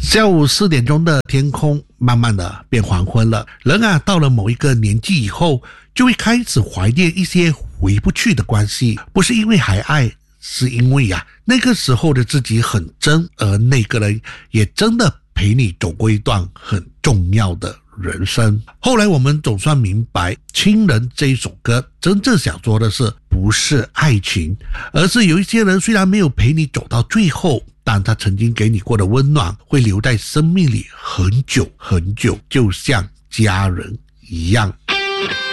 下午4点钟的天空慢慢的变黄昏了，人啊到了某一个年纪以后，就会开始怀念一些回不去的关系，不是因为还爱，是因为那个时候的自己很真，而那个人也真的陪你走过一段很重要的人生。后来我们总算明白，亲人这一首歌真正想说的是不是爱情，而是有一些人虽然没有陪你走到最后，但他曾经给你过的温暖会留在生命里很久很久，就像家人一样。